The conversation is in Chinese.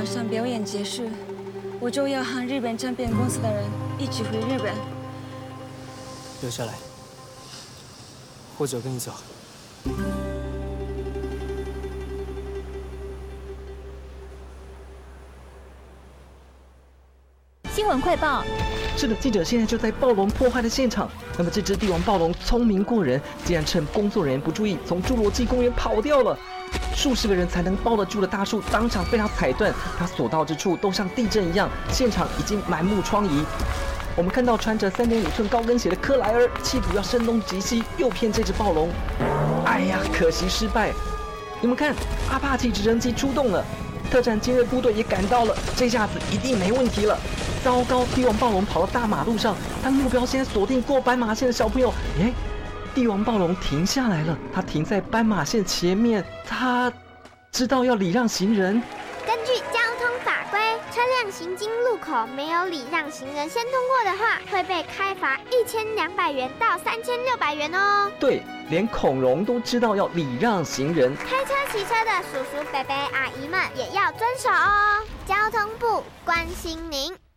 上表演结束，我就要和日本唱片公司的人一起回日本。 留下来，或者跟你走。 新闻快报。 是的，记者现在就在暴龙破坏的现场。那么这只帝王暴龙聪明过人，竟然趁工作人员不注意，从侏罗纪公园跑掉了。数十个人才能抱得住的大树，当场被它踩断，它所到之处都像地震一样，现场已经满目疮痍。我们看到穿着3.5寸高跟鞋的克莱尔，企图要声东击西，诱骗这只暴龙。哎呀，可惜失败。你们看，阿帕奇直升机出动了，特战精锐部队也赶到了，这下子一定没问题了。糟糕，帝王暴龙跑到大马路上，它目标现在锁定过斑马线的小朋友。诶，帝王暴龙停下来了，它停在斑马线前面，它知道要礼让行人。 根据交通法规，车辆行经路口没有礼让行人先通过的话，会被开罚1200元到3600元哦。 对，连孔融都知道要礼让行人。 开车骑车的叔叔伯伯阿姨们也要遵守哦。交通部关心您。